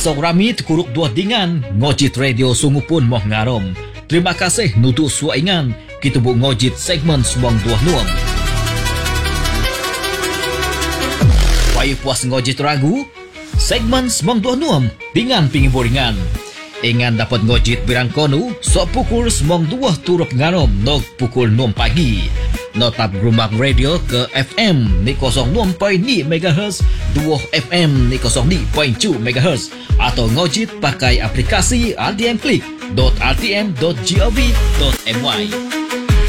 Asok rami terkuruk dua dengan Ngojit Radio sungguh pun moh ngarom. Terima kasih nutuk suaingan kita bu ngojit segmen semong dua nuam. Payah puas ngojit ragu segmen semong dua nuam dengan pingin Ingan dapat ngojit birang konu sok pukul semong dua turut ngarom nog pukul 6 pagi. Notap Rumbang Radio ke FM ni 06.2 MHz, 2 FM ni 02.2 MHz atau ngojit pakai aplikasi RTM Click.rtm.gov.my.